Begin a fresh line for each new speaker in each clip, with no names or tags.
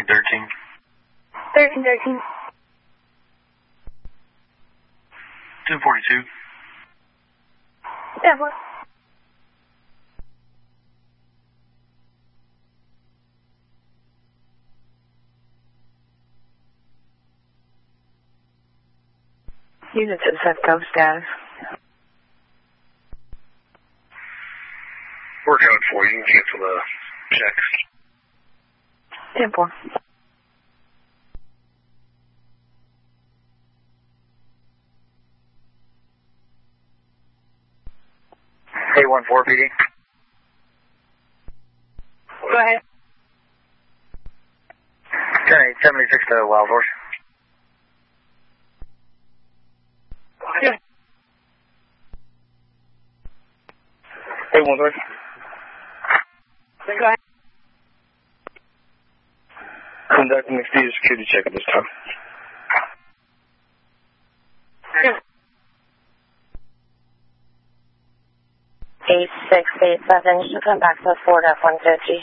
13.
13.
242.
10-4.
Units at Sefco status.
We're code 4. You can cancel the checks.
10-4.
A14 PD.
Go ahead.
10-8, 76 to Wild Horse.
Yeah.
A13.
Go ahead.
Conducting extended security check at this time.
Yeah.
8687, you come back to the Ford F-150.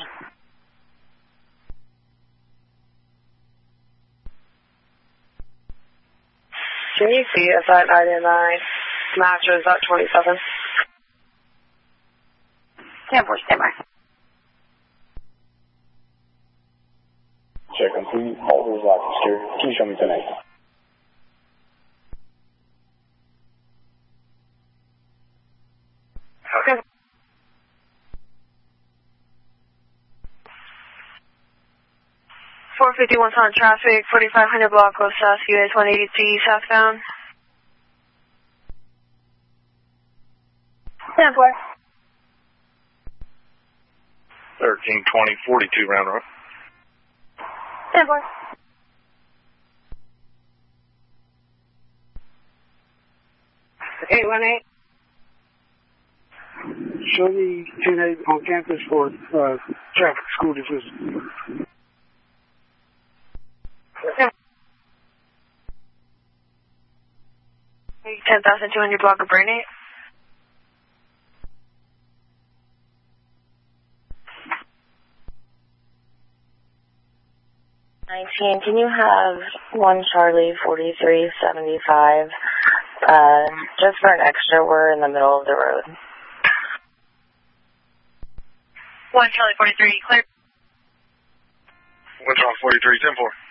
Can you see if that 99 matches that 27?
10-4, stand by.
Check complete. All those lights secure. Can you show me tonight?
Okay. .451 on traffic, 4500 block goes south, US 180G southbound. 10-4.
1320, 42 Round Road.
10-4. Okay, 1-8.
Show me 10-8 on campus for traffic school dismissal.
Yeah. 10,200 block of Burn 8.
Can you have 1 Charlie 4375? Just for an extra, we're in the middle of the road.
1 Charlie 43, clear.
1 Charlie 43, 10-4.